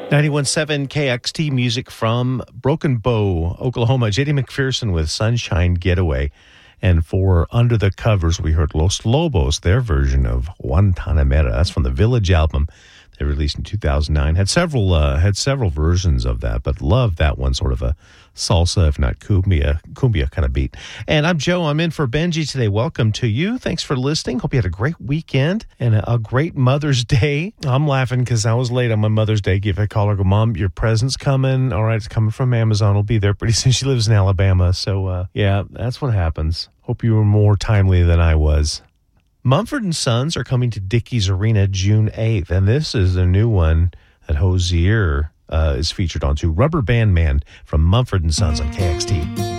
91.7 KXT music from Broken Bow, Oklahoma. J.D. McPherson with Sunshine Getaway. And for Under the Covers, we heard Los Lobos, their version of Guantanamera. That's from the Village album they released in 2009. Had several versions of that, but loved that one, sort of a salsa, if not cumbia kind of beat. And I'm Joe. I'm in for Benji today. Welcome to you. Thanks for listening. Hope you had a great weekend and a great Mother's Day. I'm laughing because I was late on my Mother's Day. If I call her, go, Mom, your present's coming. All right, it's coming from Amazon. It'll be there pretty soon. She lives in Alabama. So, yeah, that's what happens. Hope you were more timely than I was. Mumford & Sons are coming to Dickies Arena June 8th, and this is the new one that Hozier is featured onto. Rubber Band Man from Mumford & Sons on KXT.